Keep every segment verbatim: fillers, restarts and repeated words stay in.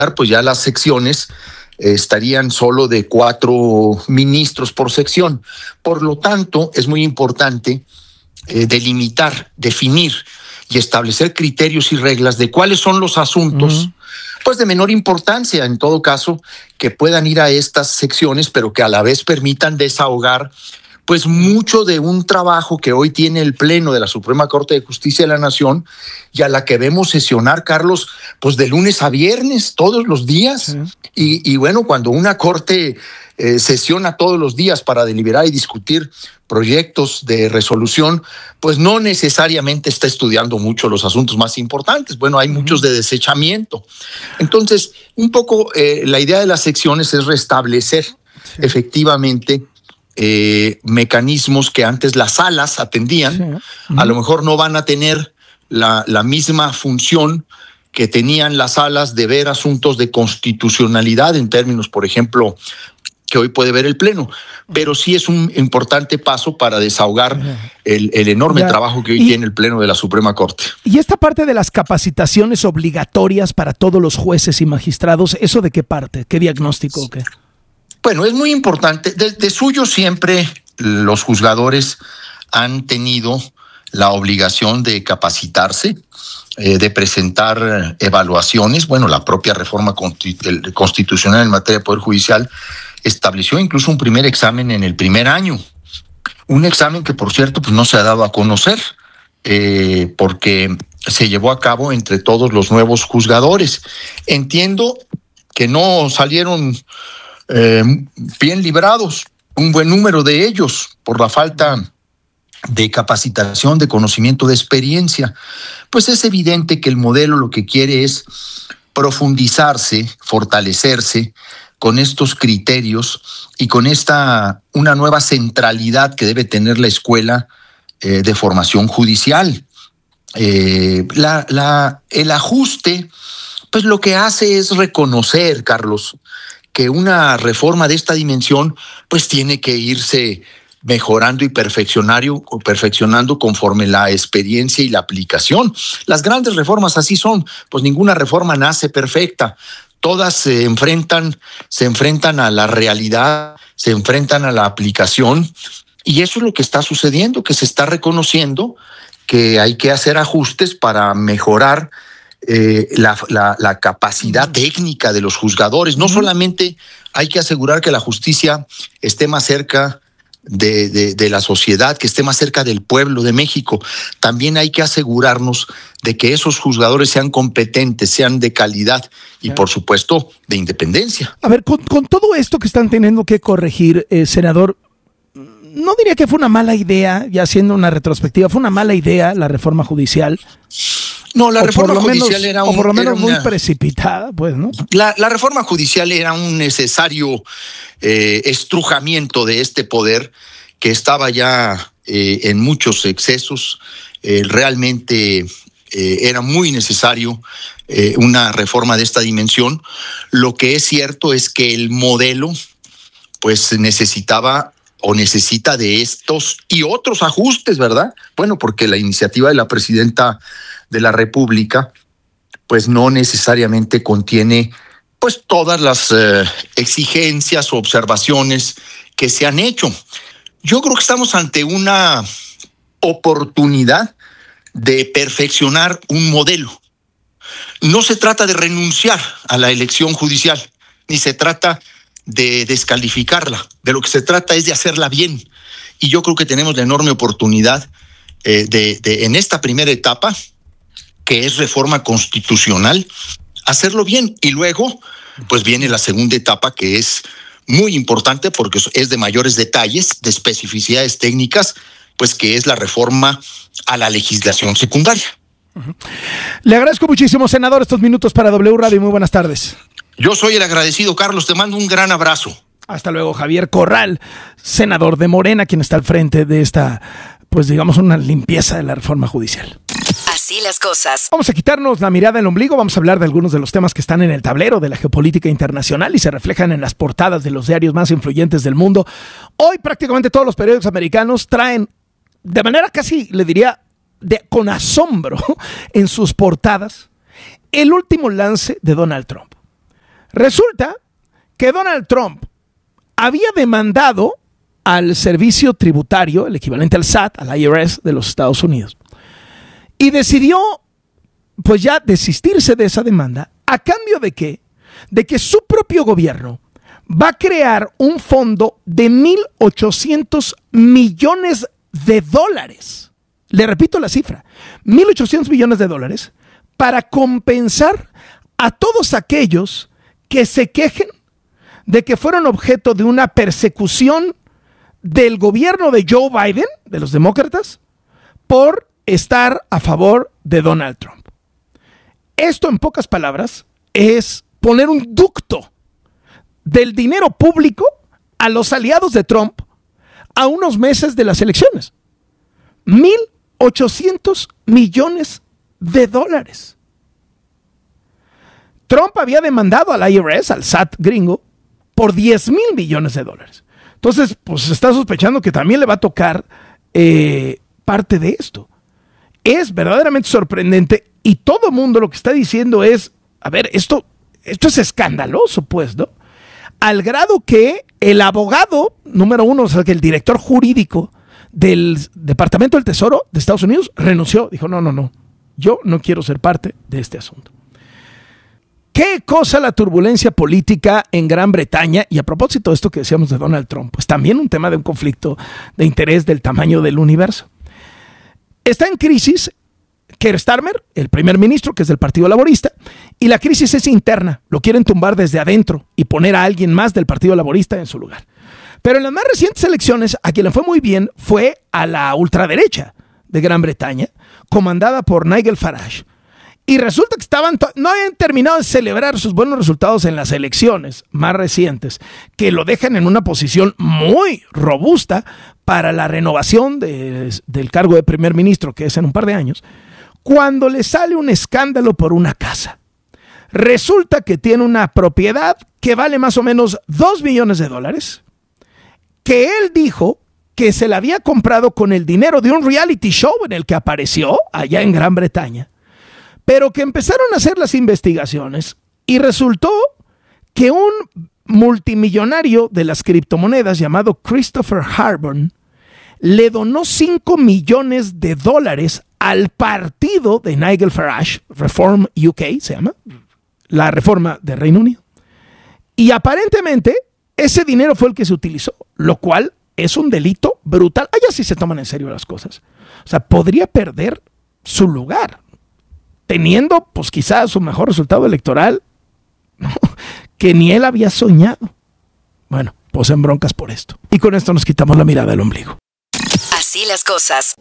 pues ya las secciones eh, estarían solo de cuatro ministros por sección. Por lo tanto, es muy importante eh, delimitar, definir y establecer criterios y reglas de cuáles son los asuntos uh-huh. pues de menor importancia, en todo caso, que puedan ir a estas secciones, pero que a la vez permitan desahogar pues mucho de un trabajo que hoy tiene el Pleno de la Suprema Corte de Justicia de la Nación y a la que vemos sesionar, Carlos, pues de lunes a viernes, todos los días. Sí. Y, y bueno, cuando una Corte eh, sesiona todos los días para deliberar y discutir proyectos de resolución, pues no necesariamente está estudiando mucho los asuntos más importantes. Bueno, hay uh-huh. muchos de desechamiento. Entonces, un poco eh, la idea de las secciones es restablecer sí. efectivamente Eh, mecanismos que antes las salas atendían, sí. uh-huh. a lo mejor no van a tener la, la misma función que tenían las salas de ver asuntos de constitucionalidad en términos, por ejemplo, que hoy puede ver el Pleno, pero sí es un importante paso para desahogar el, el enorme ya. trabajo que hoy y, tiene el Pleno de la Suprema Corte. Y esta parte de las capacitaciones obligatorias para todos los jueces y magistrados, ¿eso de qué parte? ¿Qué diagnóstico o qué? Bueno, es muy importante. De, de suyo siempre los juzgadores han tenido la obligación de capacitarse, eh, de presentar evaluaciones. Bueno, la propia reforma constitucional en materia de Poder Judicial estableció incluso un primer examen en el primer año. Un examen que, por cierto, pues no se ha dado a conocer, eh, porque se llevó a cabo entre todos los nuevos juzgadores. Entiendo que no salieron Eh, bien librados, un buen número de ellos, por la falta de capacitación, de conocimiento, de experiencia. Pues es evidente que el modelo lo que quiere es profundizarse, fortalecerse con estos criterios y con esta una nueva centralidad que debe tener la escuela eh, de formación judicial. Eh, la, la, el ajuste, pues lo que hace es reconocer, Carlos, que una reforma de esta dimensión pues tiene que irse mejorando y perfeccionando, perfeccionando conforme la experiencia y la aplicación. Las grandes reformas así son, pues ninguna reforma nace perfecta. Todas se enfrentan, se enfrentan a la realidad, se enfrentan a la aplicación, y eso es lo que está sucediendo, que se está reconociendo que hay que hacer ajustes para mejorar Eh, la, la, la capacidad uh-huh. técnica de los juzgadores. No uh-huh. solamente hay que asegurar que la justicia esté más cerca de, de, de la sociedad, que esté más cerca del pueblo de México, también hay que asegurarnos de que esos juzgadores sean competentes, sean de calidad y, yeah. por supuesto, de independencia. A ver, con, con todo esto que están teniendo que corregir, eh, senador, no diría que fue una mala idea, ya haciendo una retrospectiva, fue una mala idea la reforma judicial. No, la o reforma judicial menos, era un, o por lo menos una, muy precipitada, pues, ¿no? La, la reforma judicial era un necesario eh, estrujamiento de este poder que estaba ya eh, en muchos excesos. Eh, realmente eh, era muy necesario eh, una reforma de esta dimensión. Lo que es cierto es que el modelo, pues, necesitaba o necesita de estos y otros ajustes, ¿verdad? Bueno, porque la iniciativa de la presidenta de la República, pues no necesariamente contiene pues todas las eh, exigencias o observaciones que se han hecho. Yo creo que estamos ante una oportunidad de perfeccionar un modelo. No se trata de renunciar a la elección judicial, ni se trata de descalificarla. De lo que se trata es de hacerla bien. Y yo creo que tenemos la enorme oportunidad eh, de, de, en esta primera etapa, que es reforma constitucional, hacerlo bien. Y luego, pues viene la segunda etapa, que es muy importante porque es de mayores detalles, de especificidades técnicas, pues que es la reforma a la legislación secundaria. Uh-huh. Le agradezco muchísimo, senador, estos minutos para W Radio. Muy buenas tardes. Yo soy el agradecido, Carlos. Te mando un gran abrazo. Hasta luego. Javier Corral, senador de Morena, quien está al frente de esta, pues digamos, una limpieza de la reforma judicial. Así las cosas. Vamos a quitarnos la mirada del ombligo, vamos a hablar de algunos de los temas que están en el tablero de la geopolítica internacional y se reflejan en las portadas de los diarios más influyentes del mundo. Hoy prácticamente todos los periódicos americanos traen, de manera casi, le diría, de, con asombro, en sus portadas, el último lance de Donald Trump. Resulta que Donald Trump había demandado al servicio tributario, el equivalente al S A T, al I R S de los Estados Unidos, y decidió pues ya desistirse de esa demanda. ¿A cambio de qué? De que su propio gobierno va a crear un fondo de mil ochocientos millones de dólares. Le repito la cifra, mil ochocientos millones de dólares para compensar a todos aquellos que se quejen de que fueron objeto de una persecución del gobierno de Joe Biden, de los demócratas, por estar a favor de Donald Trump. Esto, en pocas palabras, es poner un ducto del dinero público a los aliados de Trump a unos meses de las elecciones. mil ochocientos millones de dólares. Trump había demandado al I R S, al S A T gringo, por diez mil millones de dólares. Entonces, pues se está sospechando que también le va a tocar eh, parte de esto. Es verdaderamente sorprendente y todo el mundo lo que está diciendo es, a ver, esto, esto es escandaloso, pues, ¿no? Al grado que el abogado, número uno, o sea, que el director jurídico del Departamento del Tesoro de Estados Unidos renunció. Dijo, no, no, no, yo no quiero ser parte de este asunto. ¿Qué cosa la turbulencia política en Gran Bretaña? Y a propósito de esto que decíamos de Donald Trump, pues también un tema de un conflicto de interés del tamaño del universo. Está en crisis Keir Starmer, el primer ministro, que es del Partido Laborista, y la crisis es interna. Lo quieren tumbar desde adentro y poner a alguien más del Partido Laborista en su lugar. Pero en las más recientes elecciones, a quien le fue muy bien fue a la ultraderecha de Gran Bretaña, comandada por Nigel Farage. Y resulta que estaban to- no habían terminado de celebrar sus buenos resultados en las elecciones más recientes, que lo dejan en una posición muy robusta para la renovación de, del cargo de primer ministro, que es en un par de años, cuando le sale un escándalo por una casa. Resulta que tiene una propiedad que vale más o menos dos millones de dólares, que él dijo que se la había comprado con el dinero de un reality show en el que apareció allá en Gran Bretaña, pero que empezaron a hacer las investigaciones y resultó que un multimillonario de las criptomonedas llamado Christopher Harburn le donó cinco millones de dólares al partido de Nigel Farage, Reform U K se llama, la reforma de Reino Unido. Y aparentemente ese dinero fue el que se utilizó, lo cual es un delito brutal. Allá sí se toman en serio las cosas. O sea, podría perder su lugar, teniendo pues quizás su mejor resultado electoral, ¿no?, que ni él había soñado. Bueno, pues en broncas por esto. Y con esto nos quitamos la mirada del ombligo. Así las cosas.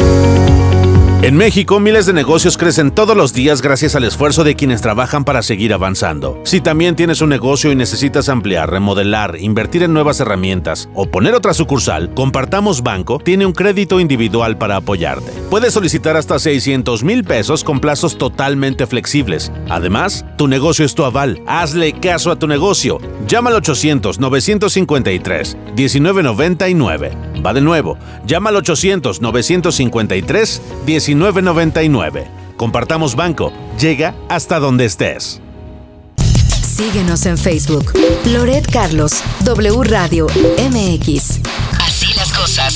En México, miles de negocios crecen todos los días gracias al esfuerzo de quienes trabajan para seguir avanzando. Si también tienes un negocio y necesitas ampliar, remodelar, invertir en nuevas herramientas o poner otra sucursal, Compartamos Banco tiene un crédito individual para apoyarte. Puedes solicitar hasta seiscientos mil pesos con plazos totalmente flexibles. Además, tu negocio es tu aval. Hazle caso a tu negocio. Llama al ochocientos, novecientos cincuenta y tres, diecinueve noventa y nueve. Va de nuevo. Llama al ochocientos, novecientos cincuenta y tres, diecinueve noventa y nueve. Compartamos Banco. Llega hasta donde estés. Síguenos en Facebook. Loret Carlos, W Radio M X. Así las cosas.